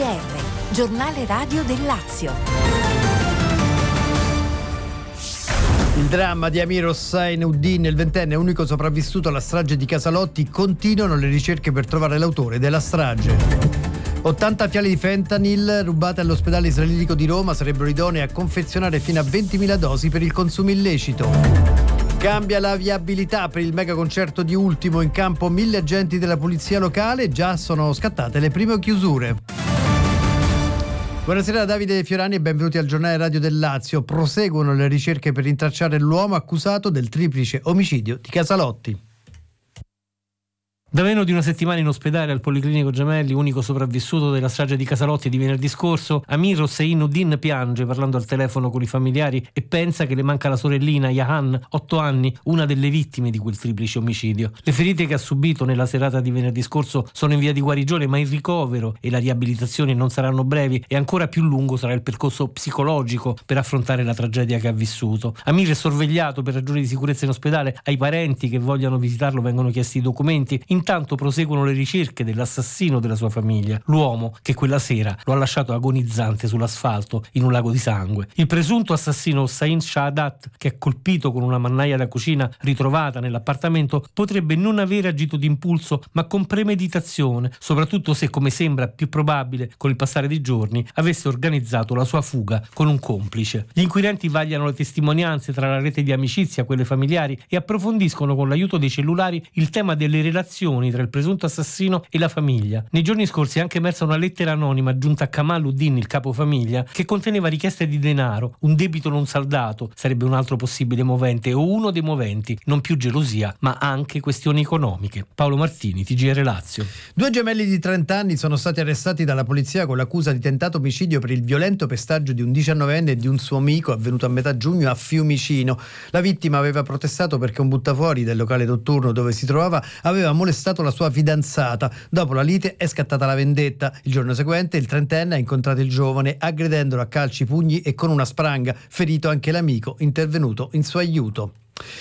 TGR, giornale radio del Lazio. Il dramma di Amir Hossein-Uddin, il ventenne unico sopravvissuto alla strage di Casalotti, continuano le ricerche per trovare l'autore della strage. 80 fiale di fentanyl rubate all'ospedale israelitico di Roma sarebbero idonee a confezionare fino a 20.000 dosi per il consumo illecito. Cambia la viabilità per il mega concerto di Ultimo, in campo 1.000 agenti della polizia locale, già sono scattate le prime chiusure. Buonasera da Davide Fiorani e benvenuti al giornale radio del Lazio. Proseguono le ricerche per rintracciare l'uomo accusato del triplice omicidio di Casalotti. Da meno di una settimana in ospedale al Policlinico Gemelli, unico sopravvissuto della strage di Casalotti di venerdì scorso, Amir Hossein-Uddin piange parlando al telefono con i familiari e pensa che le manca la sorellina Yahan, 8 anni, una delle vittime di quel triplice omicidio. Le ferite che ha subito nella serata di venerdì scorso sono in via di guarigione, ma il ricovero e la riabilitazione non saranno brevi e ancora più lungo sarà il percorso psicologico per affrontare la tragedia che ha vissuto. Amir è sorvegliato per ragioni di sicurezza in ospedale, ai parenti che vogliano visitarlo vengono chiesti i documenti. Intanto proseguono le ricerche dell'assassino della sua famiglia, l'uomo che quella sera lo ha lasciato agonizzante sull'asfalto in un lago di sangue. Il presunto assassino Hossein Shahadat, che è colpito con una mannaia da cucina ritrovata nell'appartamento, potrebbe non aver agito d'impulso ma con premeditazione, soprattutto se, come sembra più probabile con il passare dei giorni, avesse organizzato la sua fuga con un complice. Gli inquirenti vagliano le testimonianze tra la rete di amicizia, quelle familiari, e approfondiscono con l'aiuto dei cellulari il tema delle relazioni tra il presunto assassino e la famiglia. Nei giorni scorsi è anche emersa una lettera anonima giunta a Kamal Uddin, il capofamiglia, che conteneva richieste di denaro, un debito non saldato sarebbe un altro possibile movente o uno dei moventi, non più gelosia ma anche questioni economiche. Paolo Martini, TGR Lazio. 2 gemelli di 30 anni sono stati arrestati dalla polizia con l'accusa di tentato omicidio per il violento pestaggio di un 19enne e di un suo amico avvenuto a metà giugno a Fiumicino. La vittima aveva protestato perché un buttafuori del locale notturno dove si trovava aveva molestato la sua fidanzata. Dopo la lite è scattata la vendetta. Il giorno seguente il trentenne ha incontrato il giovane aggredendolo a calci, pugni e con una spranga, ferito anche l'amico intervenuto in suo aiuto.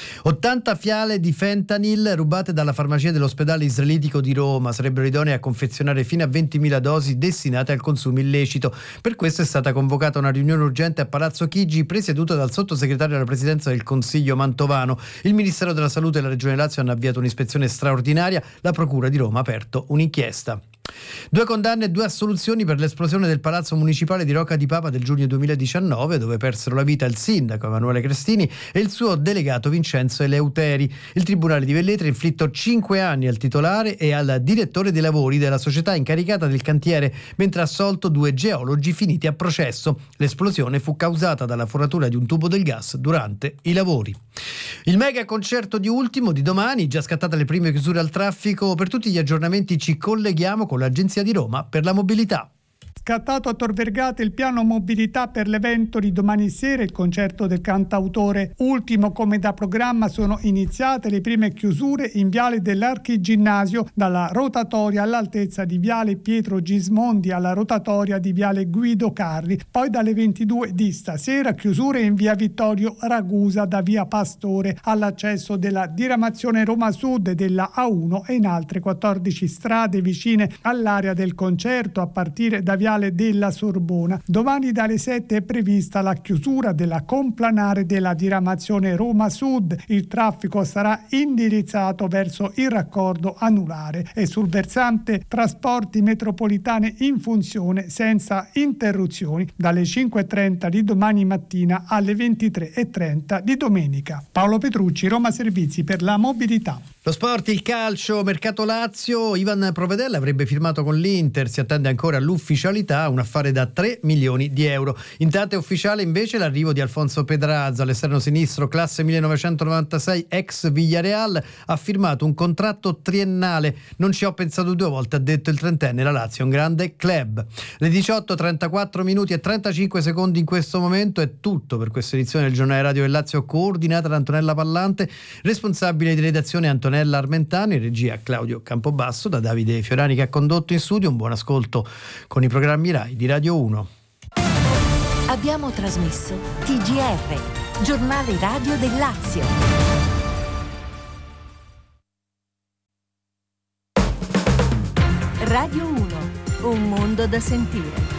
80 fiale di fentanyl rubate dalla farmacia dell'ospedale israelitico di Roma sarebbero idonee a confezionare fino a 20.000 dosi destinate al consumo illecito. Per questo è stata convocata una riunione urgente a Palazzo Chigi, presieduta dal sottosegretario alla presidenza del Consiglio Mantovano. Il Ministero della Salute e la Regione Lazio hanno avviato un'ispezione straordinaria, la Procura di Roma ha aperto un'inchiesta. 2 condanne e 2 assoluzioni per l'esplosione del palazzo municipale di Rocca di Papa del giugno 2019, dove persero la vita il sindaco Emanuele Crestini e il suo delegato Vincenzo Eleuteri. Il Tribunale di Velletri ha inflitto 5 anni al titolare e al direttore dei lavori della società incaricata del cantiere, mentre ha assolto 2 geologi finiti a processo. L'esplosione fu causata dalla foratura di un tubo del gas durante i lavori. Il mega concerto di Ultimo di domani, già scattate le prime chiusure al traffico. Per tutti gli aggiornamenti ci colleghiamo con l'Agenzia di Roma per la mobilità. Scattato a Tor Vergata il piano mobilità per l'evento di domani sera, il concerto del cantautore Ultimo. Come da programma sono iniziate le prime chiusure in viale dell'Archiginnasio, dalla rotatoria all'altezza di viale Pietro Gismondi alla rotatoria di viale Guido Carli. Poi dalle 22 di stasera chiusure in via Vittorio Ragusa da via Pastore all'accesso della diramazione Roma Sud e della A1 e in altre 14 strade vicine all'area del concerto a partire da viale della Sorbona. Domani dalle 7 è prevista la chiusura della complanare della diramazione Roma Sud. Il traffico sarà indirizzato verso il raccordo anulare e sul versante trasporti metropolitane in funzione senza interruzioni dalle 5.30 di domani mattina alle 23.30 di domenica. Paolo Petrucci, Roma Servizi per la mobilità. Lo sport, il calcio, mercato Lazio. Ivan Provedella avrebbe firmato con l'Inter, si attende ancora l'ufficialità, un affare da 3 milioni di euro. Intanto è ufficiale invece l'arrivo di Alfonso Pedrazza, l'esterno sinistro classe 1996 ex Villarreal, ha firmato un contratto triennale. Non ci ho pensato 2 volte, ha detto il trentenne, la Lazio è un grande club. Le 18:34 minuti e 35 secondi in questo momento. È tutto per questa edizione del giornale radio del Lazio, coordinata da Antonella Pallante, responsabile di redazione Antonella Armentano, in regia Claudio Campobasso, da Davide Fiorani che ha condotto in studio. Un buon ascolto con i programmi Rai di Radio 1. Abbiamo trasmesso TGR, giornale radio del Lazio. Radio 1. un mondo da sentire.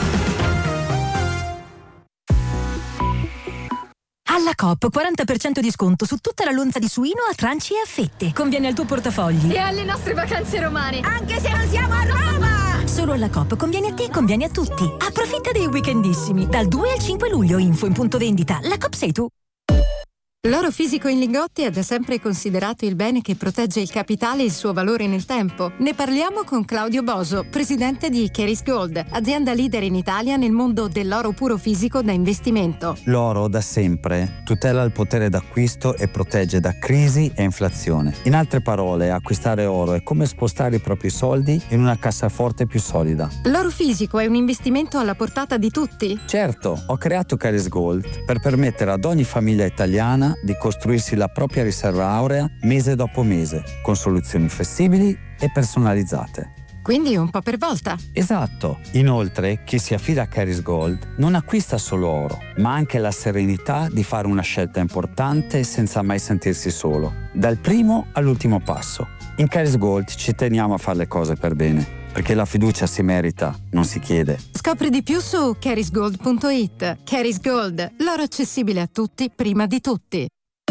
Alla Coop 40% di sconto su tutta la lonza di suino a tranci e a fette. Conviene al tuo portafogli e alle nostre vacanze romane, anche se non siamo a Roma! Solo alla Coop conviene a te, conviene a tutti. Approfitta dei weekendissimi dal 2 al 5 luglio. Info in punto vendita. La Coop sei tu. L'oro fisico in lingotti è da sempre considerato il bene che protegge il capitale e il suo valore nel tempo. Ne parliamo con Claudio Boso, presidente di Keris Gold, azienda leader in Italia nel mondo dell'oro puro fisico da investimento. L'oro da sempre tutela il potere d'acquisto e protegge da crisi e inflazione. In altre parole, acquistare oro è come spostare i propri soldi in una cassaforte più solida. L'oro fisico è un investimento alla portata di tutti? Certo, ho creato Keris Gold per permettere ad ogni famiglia italiana di costruirsi la propria riserva aurea mese dopo mese, con soluzioni flessibili e personalizzate. Quindi un po' per volta. Esatto. Inoltre, chi si affida a Keris Gold non acquista solo oro, ma anche la serenità di fare una scelta importante senza mai sentirsi solo, dal primo all'ultimo passo. In Keris Gold ci teniamo a fare le cose per bene, perché la fiducia si merita, non si chiede. Scopri di più su kerisgold.it. Keris Gold, l'oro accessibile a tutti prima di tutti.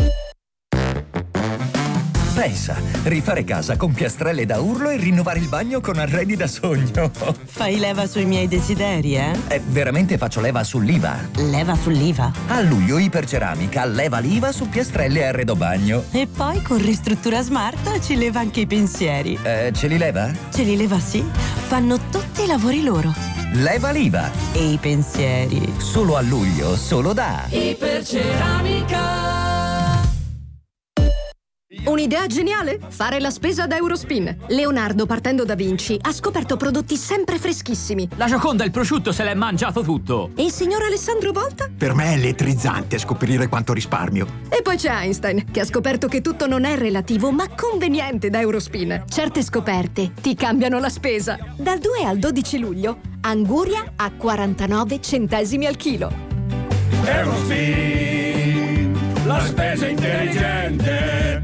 Pensa, rifare casa con piastrelle da urlo e rinnovare il bagno con arredi da sogno. Fai leva sui miei desideri, eh? Veramente faccio leva sull'IVA. Leva sull'IVA? A luglio Iperceramica leva l'IVA su piastrelle e arredo bagno. E poi con Ristruttura Smart ci leva anche i pensieri. Ce li leva? Ce li leva, sì. Fanno tutti i lavori loro. Leva l'IVA. E i pensieri. Solo a luglio, solo da Iperceramica. Un'idea geniale? Fare la spesa ad Eurospin. Leonardo, partendo da Vinci, ha scoperto prodotti sempre freschissimi. La Gioconda, il prosciutto, se l'è mangiato tutto. E il signor Alessandro Volta? Per me è elettrizzante scoprire quanto risparmio. E poi c'è Einstein, che ha scoperto che tutto non è relativo, ma conveniente da Eurospin. Certe scoperte ti cambiano la spesa. Dal 2 al 12 luglio, anguria a 49 centesimi al chilo. Eurospin, la spesa intelligente.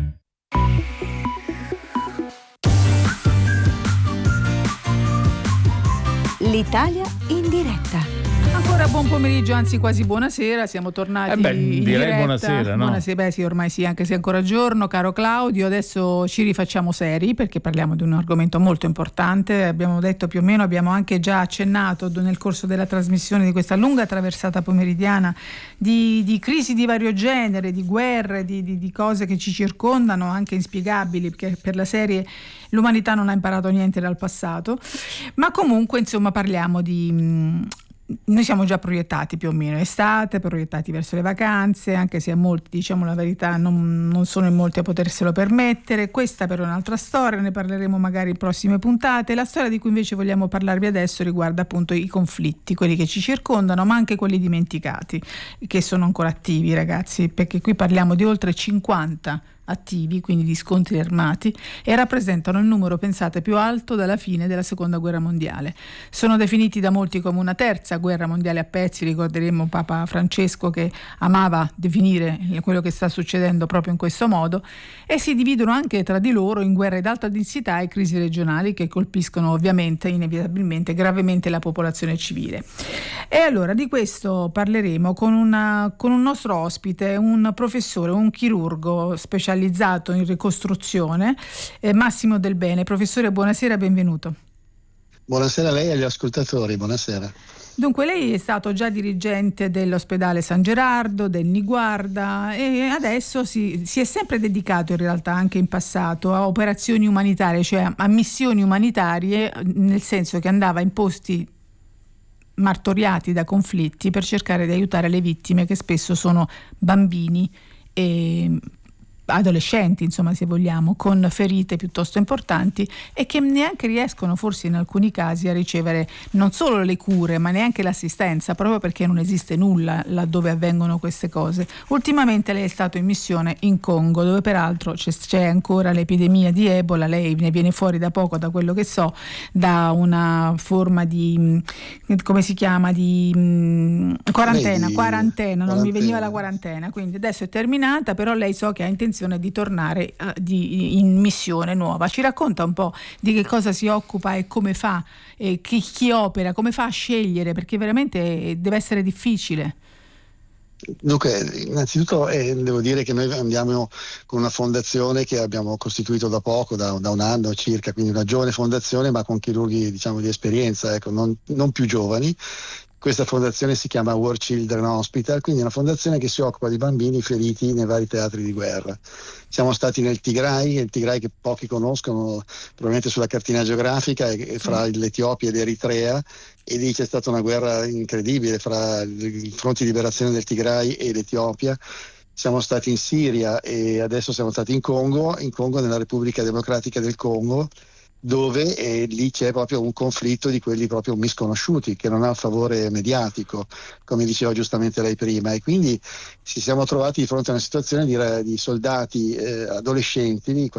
L'Italia in diretta. Ancora buon pomeriggio, anzi quasi buonasera, siamo tornati in diretta. Buonasera, no? Buonasera, beh sì, ormai sì, anche se è ancora giorno, caro Claudio. Adesso ci rifacciamo seri perché parliamo di un argomento molto importante. Abbiamo detto più o meno, abbiamo anche già accennato nel corso della trasmissione di questa lunga traversata pomeridiana di crisi di vario genere, di guerre, di cose che ci circondano, anche inspiegabili, perché per la serie l'umanità non ha imparato niente dal passato, ma comunque insomma parliamo noi siamo già proiettati più o meno estate, proiettati verso le vacanze, anche se a molti, diciamo la verità, non sono in molti a poterselo permettere. Questa però è un'altra storia, ne parleremo magari in prossime puntate. La storia di cui invece vogliamo parlarvi adesso riguarda appunto i conflitti, quelli che ci circondano, ma anche quelli dimenticati, che sono ancora attivi, ragazzi, perché qui parliamo di oltre 50 attivi, quindi di scontri armati, e rappresentano il numero, pensate, più alto dalla fine della Seconda Guerra Mondiale. Sono definiti da molti come una terza guerra mondiale a pezzi. Ricorderemo Papa Francesco che amava definire quello che sta succedendo proprio in questo modo, e si dividono anche tra di loro in guerre ad alta densità e crisi regionali che colpiscono ovviamente, inevitabilmente, gravemente la popolazione civile. E allora di questo parleremo con un nostro ospite, un professore, un chirurgo specializzato in ricostruzione, Massimo Del Bene. Professore, buonasera, benvenuto. Buonasera a lei e agli ascoltatori, buonasera. Dunque, lei è stato già dirigente dell'ospedale San Gerardo, del Niguarda, e adesso si è sempre dedicato in realtà, anche in passato, a operazioni umanitarie, cioè a missioni umanitarie, nel senso che andava in posti martoriati da conflitti per cercare di aiutare le vittime, che spesso sono bambini e adolescenti, insomma, se vogliamo, con ferite piuttosto importanti e che neanche riescono, forse in alcuni casi, a ricevere non solo le cure ma neanche l'assistenza, proprio perché non esiste nulla laddove avvengono queste cose. Ultimamente lei è stato in missione in Congo, dove peraltro c'è ancora l'epidemia di Ebola. Lei ne viene fuori da poco, da quello che so, da una forma di, come si chiama, di quarantena, non mi veniva la quarantena, quindi adesso è terminata, però lei so che ha intenzione intenzione di tornare in missione nuova. Ci racconta un po' di che cosa si occupa e come fa, chi opera, come fa a scegliere, perché veramente deve essere difficile. Dunque, innanzitutto devo dire che noi andiamo con una fondazione che abbiamo costituito da poco, da un anno circa, quindi una giovane fondazione, ma con chirurghi di esperienza, non più giovani. Questa fondazione si chiama War Children Hospital, quindi è una fondazione che si occupa di bambini feriti nei vari teatri di guerra. Siamo stati nel Tigray che pochi conoscono, probabilmente sulla cartina geografica, è fra l'Etiopia ed Eritrea, e lì c'è stata una guerra incredibile fra i fronti di liberazione del Tigray e l'Etiopia. Siamo stati in Siria e adesso siamo stati in Congo nella Repubblica Democratica del Congo, dove lì c'è proprio un conflitto di quelli proprio misconosciuti, che non ha favore mediatico, come diceva giustamente lei prima, e quindi ci siamo trovati di fronte a una situazione di soldati adolescenti,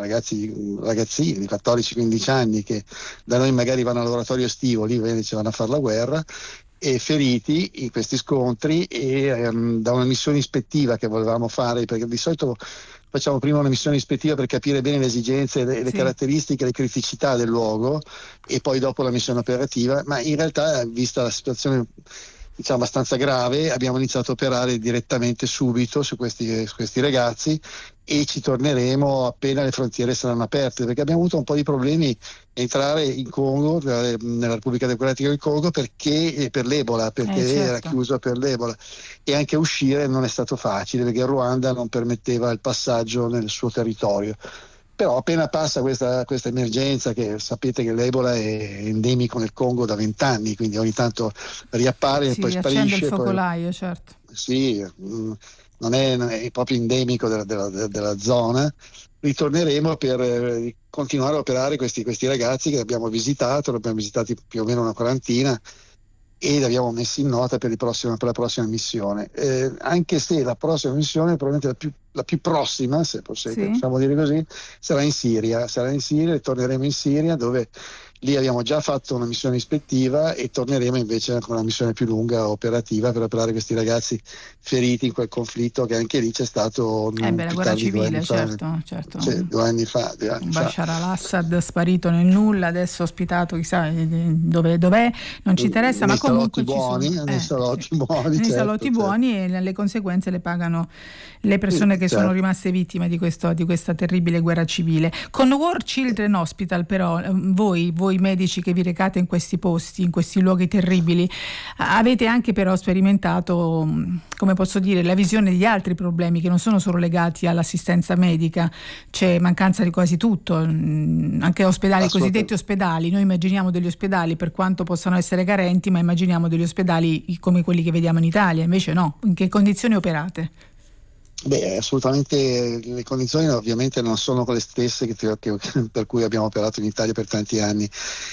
ragazzini di 14-15 anni, che da noi magari vanno al laboratorio estivo, lì invece vanno a fare la guerra, e feriti in questi scontri, e da una missione ispettiva che volevamo fare, perché di solito facciamo prima una missione ispettiva per capire bene le esigenze, le caratteristiche, le criticità del luogo, e poi dopo la missione operativa, ma in realtà, vista la situazione abbastanza grave, abbiamo iniziato a operare direttamente subito su questi ragazzi, e ci torneremo appena le frontiere saranno aperte, perché abbiamo avuto un po' di problemi a entrare in Congo, nella Repubblica Democratica del Congo, per l'Ebola, perché era chiuso per l'Ebola, e anche uscire non è stato facile, perché il Ruanda non permetteva il passaggio nel suo territorio. Però appena passa questa emergenza, che sapete che l'Ebola è endemico nel Congo da 20 anni, quindi ogni tanto riappare e poi sparisce. Accende il focolaio, certo. Sì, non è proprio endemico della zona. Ritorneremo per continuare a operare questi ragazzi che abbiamo visitato, li abbiamo visitati più o meno una quarantina, e li abbiamo messi in nota per la prossima missione, anche se la prossima missione, probabilmente la più prossima, se possiamo dire così, sarà in Siria, e torneremo in Siria, dove lì abbiamo già fatto una missione ispettiva, e torneremo invece con una missione più lunga operativa per operare questi ragazzi feriti in quel conflitto, che anche lì c'è stato la guerra civile, certo. 2 anni fa. Bashar al-Assad sparito nel nulla, adesso ospitato chissà dov'è, non ci interessa, ma comunque nei salotti buoni, e le conseguenze le pagano le persone che sono rimaste vittime di questa terribile guerra civile. Con War Children Hospital, però, voi medici che vi recate in questi posti, in questi luoghi terribili, avete anche però sperimentato, come posso dire, la visione di altri problemi che non sono solo legati all'assistenza medica. C'è mancanza di quasi tutto, anche ospedali, cosiddetti ospedali. Noi immaginiamo degli ospedali, per quanto possano essere carenti, ma immaginiamo degli ospedali come quelli che vediamo in Italia. Invece no. In che condizioni operate? Assolutamente, le condizioni ovviamente non sono quelle stesse per cui abbiamo operato in Italia per tanti anni.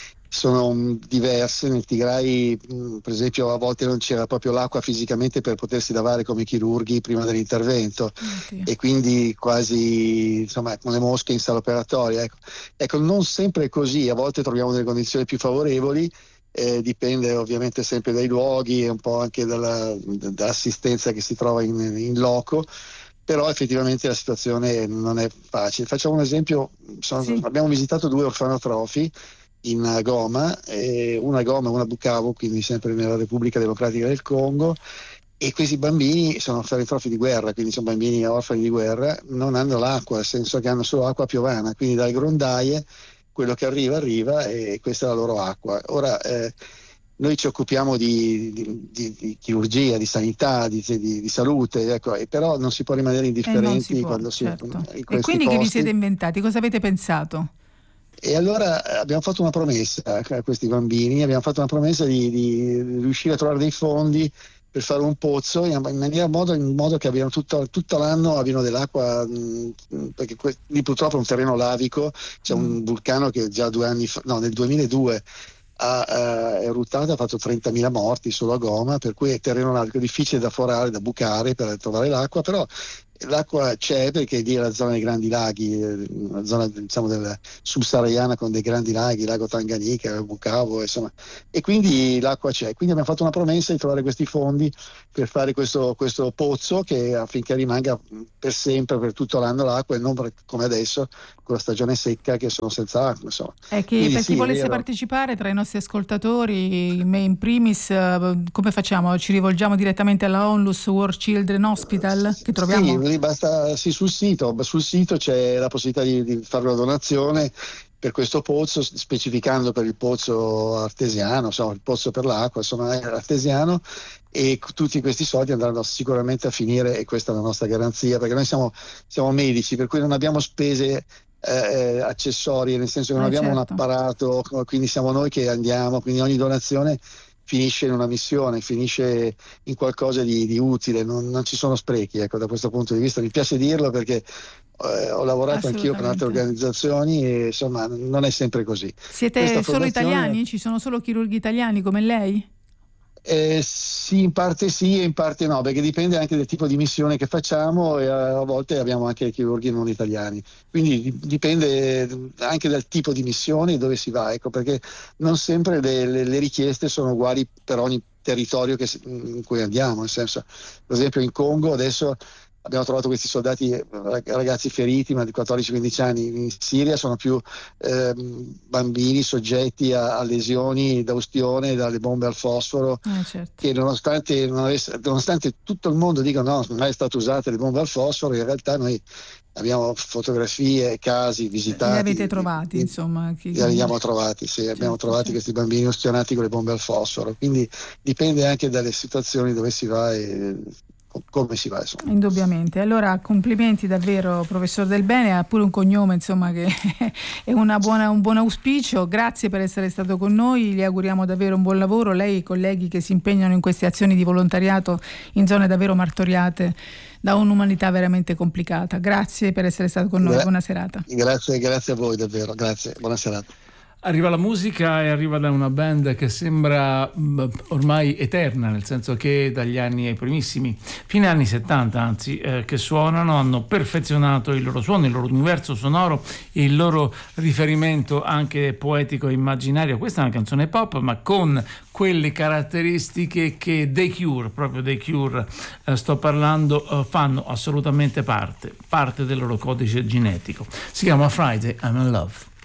Sono diverse. Nel Tigray, per esempio, a volte non c'era proprio l'acqua fisicamente per potersi lavare come chirurghi prima dell'intervento, e quindi quasi con le mosche in sala operatoria. Ecco, non sempre è così, a volte troviamo delle condizioni più favorevoli. Dipende ovviamente sempre dai luoghi e un po' anche dall'assistenza che si trova in loco, però effettivamente la situazione non è facile. Facciamo un esempio: abbiamo visitato 2 orfanotrofi in Goma, una a Goma e una a Bukavu, quindi sempre nella Repubblica Democratica del Congo, e questi bambini sono orfanotrofi di guerra, quindi sono bambini orfani di guerra, non hanno l'acqua, nel senso che hanno solo acqua piovana, quindi dalle grondaie quello che arriva, e questa è la loro acqua. Ora noi ci occupiamo di chirurgia, di sanità, di salute, ecco, e però non si può rimanere indifferenti quando si in questi E quindi posti. Che vi siete inventati? Cosa avete pensato? E allora abbiamo fatto una promessa a questi bambini, abbiamo fatto una promessa di riuscire a trovare dei fondi per fare un pozzo in modo che abbiano tutto l'anno abbiano dell'acqua, perché lì purtroppo è un terreno lavico, c'è un vulcano che già 2 anni fa, nel 2002 ha eruttato, ha fatto 30.000 morti solo a Goma, per cui è terreno lavico, difficile da forare, da bucare per trovare l'acqua, però l'acqua c'è perché lì è la zona dei grandi laghi, la zona diciamo del subsahariana con dei grandi laghi, lago Tanganica, Bucavo, insomma, e quindi l'acqua c'è. Quindi abbiamo fatto una promessa di trovare questi fondi per fare questo pozzo che affinché rimanga per sempre, per tutto l'anno l'acqua, e non come adesso con la stagione secca che sono senza acqua, insomma. È che quindi, per chi volesse partecipare tra i nostri ascoltatori, me in primis, come facciamo? Ci rivolgiamo direttamente alla Onlus World Children Hospital che troviamo? Sì, basta, sì, sul sito c'è la possibilità di fare una donazione per questo pozzo, specificando per il pozzo artesiano, insomma il pozzo per l'acqua, insomma è artesiano, e tutti questi soldi andranno sicuramente a finire, e questa è la nostra garanzia, perché noi siamo medici, per cui non abbiamo spese accessorie, nel senso che non abbiamo un apparato, quindi siamo noi che andiamo, quindi ogni donazione finisce in una missione, finisce in qualcosa di utile, non ci sono sprechi, ecco, da questo punto di vista mi piace dirlo perché ho lavorato anch'io per altre organizzazioni e insomma non è sempre così. Siete solo italiani? Ci sono solo chirurghi italiani come lei? Sì, in parte sì e in parte no, perché dipende anche del tipo di missione che facciamo, e a volte abbiamo anche chirurghi non italiani, quindi dipende anche dal tipo di missione e dove si va, ecco, perché non sempre le richieste sono uguali per ogni territorio in cui andiamo, nel senso, per esempio in Congo adesso abbiamo trovato questi soldati, ragazzi feriti, ma di 14-15 anni. In Siria sono più bambini soggetti a lesioni da ustione, dalle bombe al fosforo, che nonostante tutto il mondo dica no, non è stato usate le bombe al fosforo, in realtà noi abbiamo fotografie, casi visitati. Li avete trovati, insomma? Li abbiamo trovati, sì, abbiamo trovati questi bambini ustionati con le bombe al fosforo, quindi dipende anche dalle situazioni dove si va e come si va, insomma. Indubbiamente. Allora complimenti davvero professor Del Bene, ha pure un cognome insomma che è un buon auspicio. Grazie per essere stato con noi, gli auguriamo davvero un buon lavoro, lei e i colleghi che si impegnano in queste azioni di volontariato in zone davvero martoriate da un'umanità veramente complicata. Grazie per essere stato con noi, buona serata. Grazie a voi davvero, grazie, buona serata. Arriva la musica e arriva da una band che sembra ormai eterna, nel senso che dagli anni ai primissimi, fine anni 70 anzi, che suonano, hanno perfezionato il loro suono, il loro universo sonoro, il loro riferimento anche poetico e immaginario. Questa è una canzone pop, ma con quelle caratteristiche che The Cure, sto parlando, fanno assolutamente parte del loro codice genetico. Si chiama Friday I'm in Love.